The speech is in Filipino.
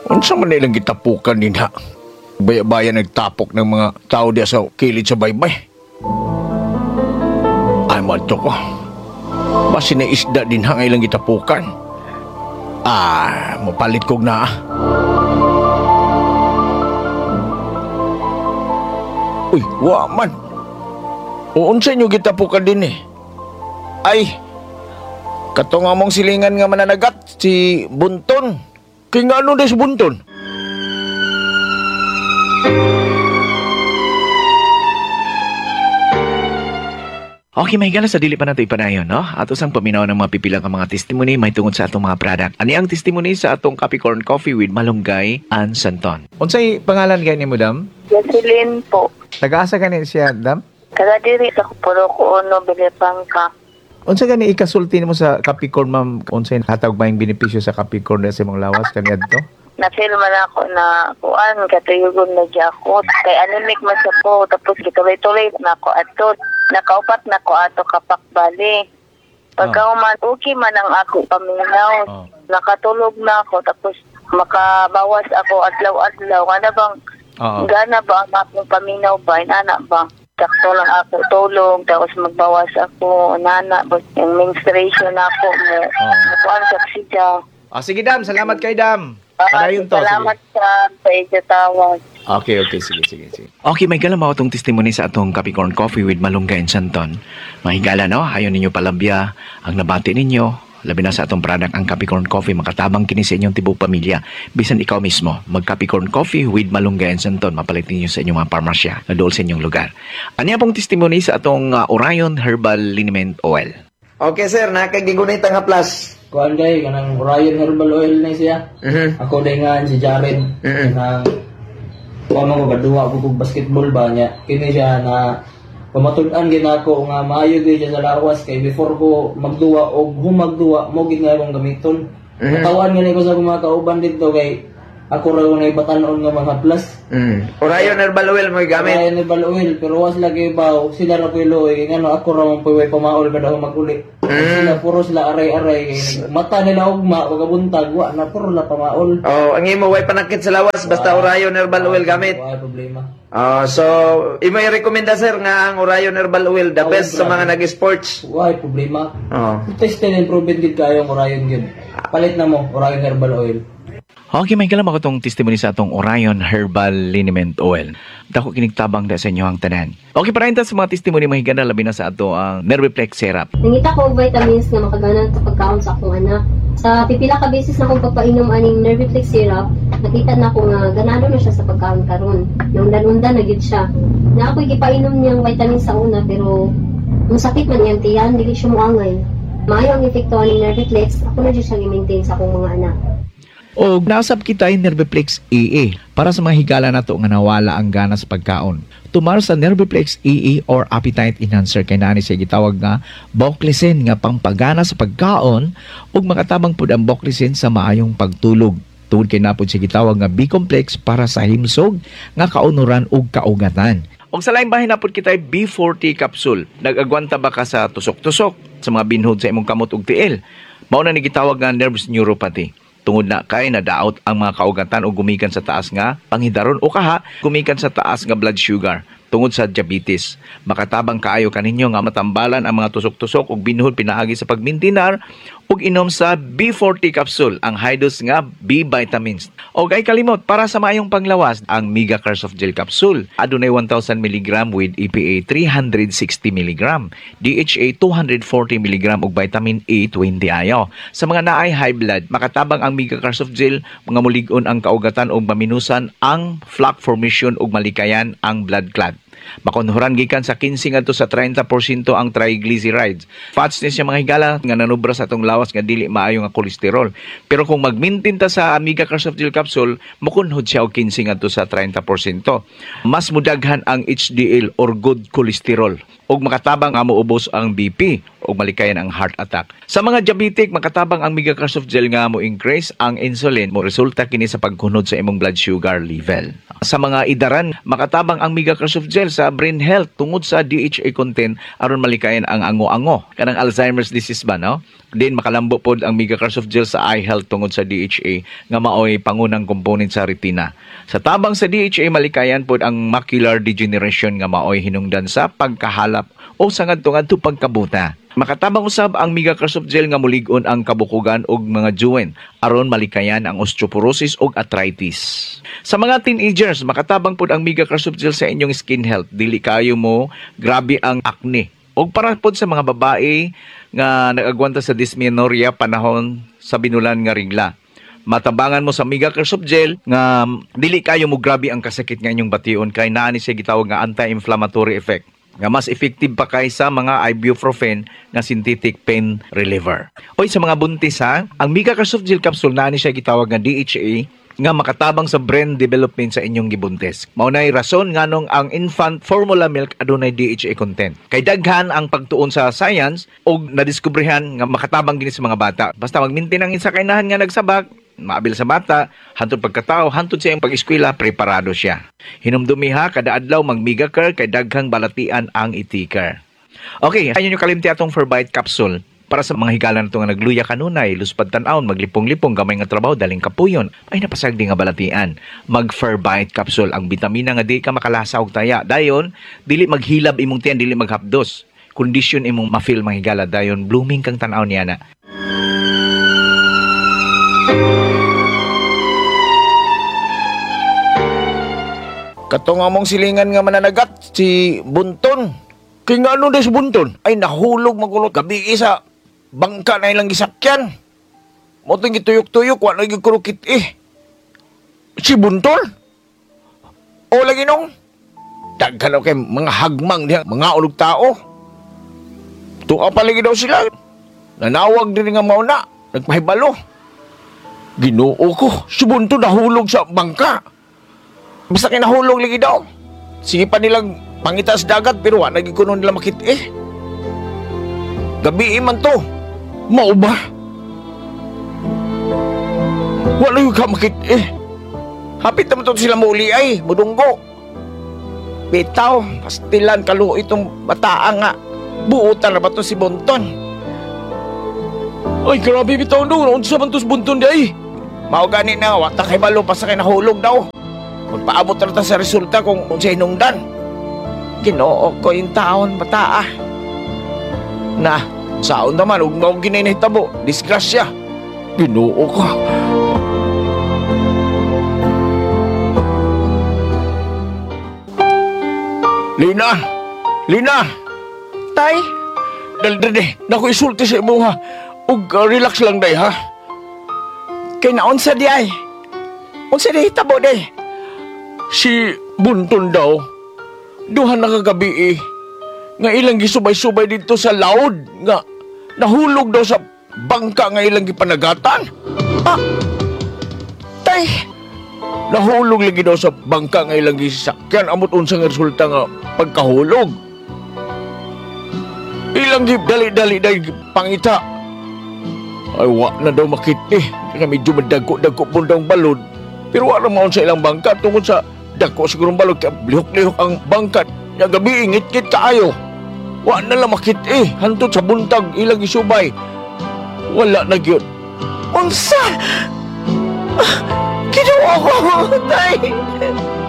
Unsa man nilang gitapukan din ha? Baya-baya nagtapok ng mga tao diya sa kilid sa baybay. Ay, madto ko. Basi na isda din ha ilang gitapukan. Mapalit kog na. Uy, wa man. Unsa nyo gitapukan din eh? Ay, kato nga mong silingan nga mananagat, si Bunton. Kaya nga ano si Bunton? Okay, may gala sa dili pa nato ipanayon, no? Ato sang paminaw ng mga pipilang ka mga testimony may tungod sa atong mga product. Ani ang testimony sa atong Capricorn Coffee with Malunggay and Santon. Unsay pangalan gani mo, dam? Jocelyn po. Taga-asa gani siya, dam? Taga diri sa Purok Uno, Bilipangka. Unsa gani ikasulti mo sa Capricorn, ma'am? Unsay hatag ba yung benepisyo sa Capricorn sa imong lawas kani adto? Na-feel man ako na kuan, katuyugon na di ako. Kay anemic man sa po, tapos gituloy-tuloy na ako ato. Nakaupat na ko ato kapakbali. Pagka okay man ang ako paminaw. Nakatulog na ako, tapos makabawas ako adlaw-adlaw. Ano bang, gana ba ang akong paminaw ba? Inana ba? Sakto lang ako tulog, tapos magbawas ako, nana, yung menstruation ako mo. Nakuan sa siya. Sige, dam. Salamat kay dam. Padayon to. Salamat sa tawag. Okay, sige. Okay, may gala mao tong testimony sa atong Capricorn Coffee with Malunggay and Santon. Mahigala, no? Ayaw ninyo palabya ang nabati ninyo. Labi na sa atong product ang Capricorn Coffee, makatabang kini sa inyong tibok pamilya. Bisan ikaw mismo, mag-Capricorn Coffee with Malunggay and Santon, mapalit ninyo sa inyong mga parmasya na dool sa inyong lugar. Ano pong testimony sa atong Orion Herbal Liniment Oil? Okay sir, nakagigunit ang haplas. Kuan day kanang Orion Herbal Oil na siya. Ako day nga si Jared. Nang kuan mo baduwa ko kog basketball ba niya. Kini siya na pamatud-an gid ako nga maayo gyud siya sa lawas kay before ko magduwa og humagduwa mo gid nga akong gamiton. Katawan nga ko sa mga kauban dito kay ako raw na ibatanon nga mga haplas. Orion Herbal Oil mo gamit. Orion Herbal Oil pero was lagi ba sila ra pilo kay ngano ako raw man puy pamaol kada maguli. Sila puro sila aray-aray mata nila ugma ug buntag wa na puro la pamaol. Ang imo way panakit sa lawas basta Orion Herbal Oil gamit. Wala problema. So imo i-rekomenda sir nga ang Orion Herbal Oil the best sa mga nag-sports. Wala problema. Test and improvement gid kayo ang Orion gyud. Palit na mo Orion Herbal Oil. Okay, may kalam ako itong testimony sa atong Orion Herbal Liniment Oil. Dako kinigtabang da sa inyo ang tanan. Okay, para sa mga testimony mahigana labi na sa ato ang Nerviplex Syrup. Nangita ko og vitamins na makaganan sa pagkaon sa akong anak. Sa pipila ka beses na akong pagpainom aning Nerviplex Syrup, nakita na ko nga ganado na siya sa pagkaon karon. Nundan-undan na gyud siya. Na ako gipainom niyang vitamins sa una pero kung sakit man iyang tiyan, dili siya moangay. Maayo ang epekto aning Nerviplex, ako na gyud siya i-maintain sa akong mga anak. O nasab kita yung Nerviplex EE para sa mga higala na to nga nawala ang gana sa pagkaon. Tumar sa Nerviplex EE or Appetite Enhancer kay nani siya gitawag nga Boclicin nga pangpagana sa pagkaon ug makatabang pud ang Boclicin sa maayong pagtulog. Tungod kay napod siya gitawag nga B-complex para sa himsog nga kaunuran ug kaugatan. Og sa lain bahin napod kita B40 capsule. Nag-agwanta ba ka sa tusok-tusok sa mga binhod sa imong kamot ug tiil? Mao na ni gitawag nga nervous neuropathy. Tungod na kay nadaot ang mga kaugatan o gumikan sa taas nga panghidaron o kaha gumikan sa taas nga blood sugar tungod sa diabetes. Makatabang kaayo kaninyo nga matambalan ang mga tusok-tusok ug binuhod pinaagi sa pagmintinar ug inom sa B40 capsule ang high dose nga B vitamins. Og ay kalimot para sa maayong panglawas ang Mega Cares of Gel capsule. Adunay 1000 mg with EPA 360 mg, DHA 240 mg ug vitamin A 20 ayo. Sa mga naay high blood, makatabang ang Mega Cares of Gel mga mulig-on ang kaugatan ug maminusan ang plaque formation ug malikayan ang blood clot. Makonhuran gikan sa 15 ngadto sa 30% ang triglycerides. Fats ni siya mga higala nga nanubra sa atong lawas nga dili maayo nga kolesterol. Pero kung mag-maintain ta sa Amiga Cares of Gel capsule, makunhod siya og 15 ngadto sa 30%. Mas mudaghan ang HDL or good cholesterol. og makatabang nga moubos ang BP o malikayan ang heart attack. Sa mga diabetic, makatabang ang Megacrossoft Gel nga mo increase ang insulin mo resulta kini sa pagkunod sa imong blood sugar level. Sa mga idaran, makatabang ang Megacrossoft Gel sa brain health tungod sa DHA content aron malikayan ang ango-ango. Kanang Alzheimer's disease ba, no? Din makalambo pod ang Megacrossoft Gel sa eye health tungod sa DHA nga maoy pangunang component sa retina. Sa tabang sa DHA malikayan pod ang macular degeneration nga maoy hinungdan sa pagkahalap o sa ngadto-ngadto pagkabuta. Makatabang usab ang Megacrossoft Gel nga mulig-on ang kabukugan og mga joint aron malikayan ang osteoporosis ug arthritis. Sa mga teenagers, makatabang pod ang Megacrossoft Gel sa inyong skin health. Dili kayo mo grabe ang acne. Og para pod sa mga babae nga nag-agwanta sa dysmenorrhea panahon sa binulan nga regla. Matabangan mo sa Megacrossoft Gel nga dili kayo mo grabe ang kasakit nga inyong bation kay naa ni siya gitawag nga anti-inflammatory effect nga mas effective pa kaysa mga ibuprofen nga synthetic pain reliever. Oy sa mga buntis ha, ang Megacrossoft Gel capsule naa ni siya gitawag nga DHA nga makatabang sa brain development sa inyong gibuntis. Maunay rason nganong ang infant formula milk adunay DHA content. Kay daghan ang pagtuon sa science og nadiskubrihan nga makatabang gini sa mga bata. Basta magmintin ang isa kainahan nga nagsabak, maabil sa bata, hantod pagkatao, hantod sa iyang pag-eskwela, preparado siya. Hinumdumiha kada adlaw mag-Megacare kay daghang balatian ang itikar. Okay, ayun yung kalimti atong Ferbite capsule. Para sa mga higala na ito nga nagluya kanunay, luspad tanawon, maglipong-lipong, gamay nga trabaho, daling kapuyon, ay napasagdi nga balatian. Mag-Ferbite capsule, ang bitamina nga di ka makalasa og taya. Dayon, dili maghilab imong tiyan, dili maghapdos. Kondisyon imong ma-feel mga higala, dayon blooming kang tanawon niya na. Katong among silingan nga mananagat, si Bunton. Kaya nga ano si Bunton? Ay nahulog magulot gabi sa bangka na ilang gisakyan. Motong gituyok-tuyok, wala naging kurukit eh. Si Bunton? O lagi nung? Daghan kay mga hagmang diha, mga ulog tao. Tuwa pa lagi daw sila. Nanawag din nga mauna, nagpahibalo. Ginoo ko, si Bunton nahulog sa bangka. Basta kayo nahulog lagi daw. Sige pa nilang pangita sa dagat pero wala naging kuno nila makit eh. Gabi man to. Mao ba? Wala yung kamakit eh. Hapit naman to sila muli ay, budunggo. Bitaw, pastilan kaluo itong bataa nga. Buutan na ba to si Bunton? Ay, grabe bitaw no. Noon sa bantos Bunton di ay. Mao gani na, wata kay balo pa sa kay nahulog daw. Magpaabot na sa resulta kung siya hinungdan. Ginoo ko yung taon bataa. Na, saon naman, huwag mo ginahitabo. Disgrasya. Ginoo ko. Lina! Lina! Tay, Dali, naku isulti sa imo ha. Ug relax lang day ha. kay naunsa di ay. Unsa di hitabo day? Si Bunton daw, duha na kagabi eh, nga ilang gisubay-subay dito sa laod, nga nahulog daw sa bangka nga ilang gipanagatan. Ah, tay, Nahulog lagi daw sa bangka nga ilang gisakyan, amot unsang resulta nga pagkahulog. Ilang dali-dali dahil pangita. Ay, wa na daw makit eh. Kaya medyo madagko-dagko po daw ang balod. Pero wala maon sa ilang bangka tungkol sa dako siguro balod. Kaya lihok-lihok ang bangkat. Nga gabi, ingit-ngit kaayo. Wa na lang makit eh. Hantod sa buntag, ilang isubay. Wala na gyud. unsa? Ah, ginawa ko, tay.